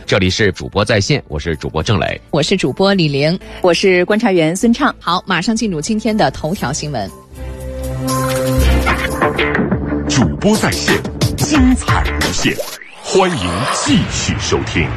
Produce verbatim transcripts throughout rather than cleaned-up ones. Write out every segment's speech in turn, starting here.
这里是主播在线，我是主播郑磊， 我是主播李玲， 我是观察员孙畅。 好，马上进入今天的头条新闻。 主播在线，精彩无限，欢迎继续收听。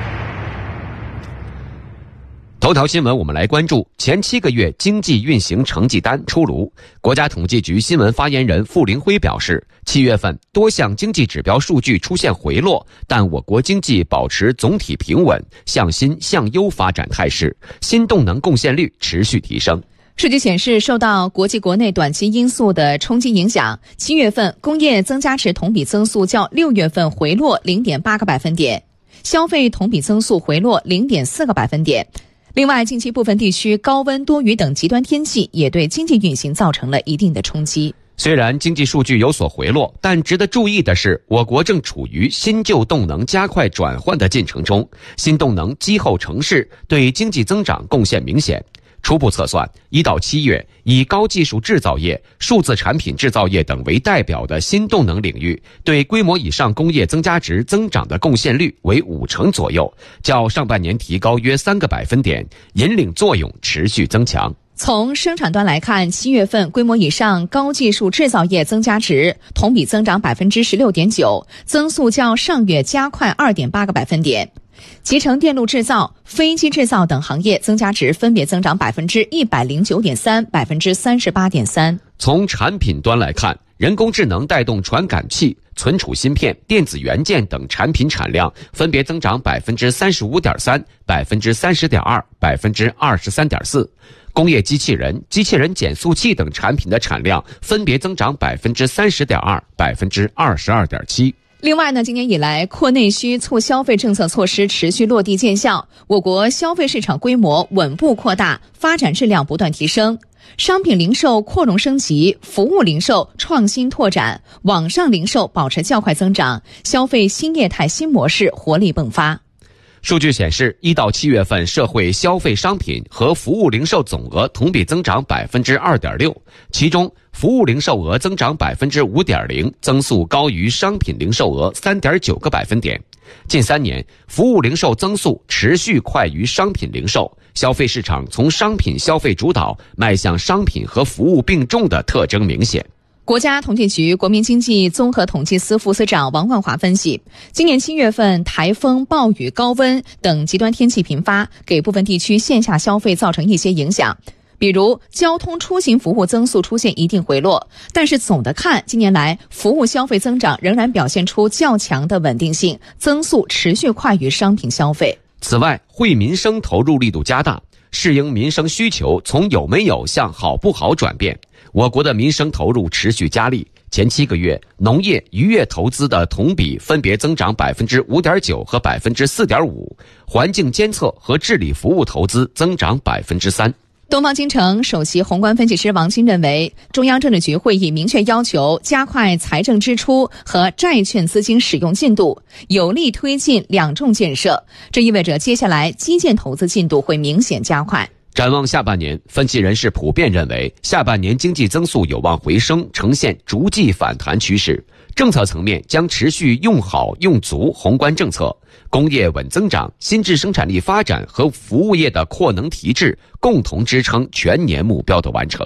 头条新闻，我们来关注前七个月经济运行成绩单出炉。国家统计局新闻发言人傅凌辉表示，七月份多项经济指标数据出现回落，但我国经济保持总体平稳、向新向优发展态势，新动能贡献率持续提升。 数据显示，受到国际国内短期因素的冲击影响，七月份工业增加值同比增速较六月份回落 零点八个百分点，消费同比增速回落 零点四个百分点。另外，近期部分地区高温多雨等极端天气也对经济运行造成了一定的冲击。 虽然经济数据有所回落，但值得注意的是，我国正处于新旧动能加快转换的进程中，新动能积后成势，对经济增长贡献明显。初步测算，一到七月，以高技术制造业、数字产品制造业等为代表的新动能领域，对规模以上工业增加值增长的贡献率为五成左右，较上半年提高约三个百分点，引领作用持续增强。 从生产端来看，七月份规模以上高技术制造业增加值同比增长 百分之十六点九， 增速较上月加快 二点八个百分点。集成电路制造、飞机制造等行业增加值分别增长 百分之一百零九点三、百分之三十八点三。 从产品端来看，人工智能带动传感器、存储芯片、电子元件等产品产量分别增长 百分之三十五点三、百分之三十点二、百分之二十三点四。工业机器人、机器人减速器等产品的产量分别增长 百分之三十点二、百分之二十二点七。 另外呢，今年以来扩内需促消费政策措施持续落地见效，我国消费市场规模稳步扩大，发展质量不断提升，商品零售扩容升级，服务零售创新拓展，网上零售保持较快增长，消费新业态新模式活力迸发。 数据显示，一到七月份社会消费商品和服务零售总额同比增长 百分之二点六， 其中服务零售额增长 百分之五点零， 增速高于商品零售额 三点九个百分点。近三年，服务零售增速持续快于商品零售，消费市场从商品消费主导迈向商品和服务并重的特征明显。 国家统计局国民经济综合统计司副司长王万华分析，今年七月份台风、暴雨、高温等极端天气频发，给部分地区线下消费造成一些影响，比如交通出行服务增速出现一定回落，但是总的看，近年来服务消费增长仍然表现出较强的稳定性，增速持续快于商品消费。 此外，惠民生投入力度加大，适应民生需求从有没有向好不好转变。我国的民生投入持续加力，前七个月农业渔业投资的同比分别增长 百分之五点九 和 百分之四点五， 环境监测和治理服务投资增长 百分之三。 东方金城首席宏观分析师王金认为，中央政治局会议明确要求加快财政支出和债券资金使用进度，有力推进两重建设，这意味着接下来基建投资进度会明显加快。 展望下半年，分析人士普遍认为，下半年经济增速有望回升，呈现逐季反弹趋势。政策层面将持续用好用足宏观政策，工业稳增长、新质生产力发展和服务业的扩能提质，共同支撑全年目标的完成。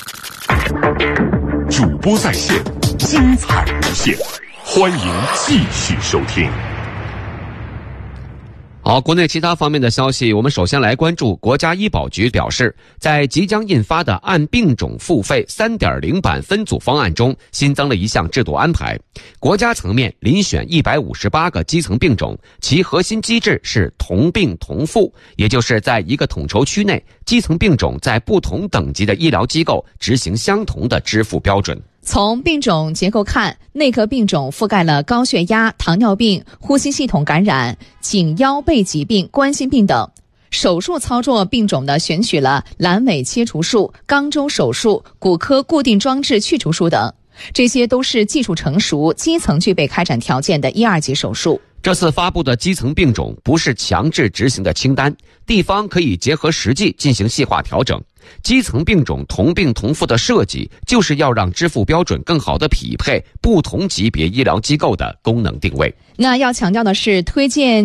主播在线，精彩无限，欢迎继续收听。 好，国内其他方面的消息，我们首先来关注国家医保局表示，在即将印发的按病种付费 三点零 版分组方案中，新增了一项制度安排。国家层面遴选一百五十八个基层病种，其核心机制是同病同付，也就是在一个统筹区内，基层病种在不同等级的医疗机构执行相同的支付标准。 从病种结构看，内科病种覆盖了高血压、糖尿病、呼吸系统感染、颈腰背疾病、冠心病等。手术操作病种呢，选取了阑尾切除术、肛周手术、骨科固定装置去除术等，这些都是技术成熟、基层具备开展条件的一二级手术。 这次发布的基层病种不是强制执行的清单，地方可以结合实际进行细化调整。基层病种同病同付的设计，就是要让支付标准更好地匹配不同级别医疗机构的功能定位。 那要强调的是，推荐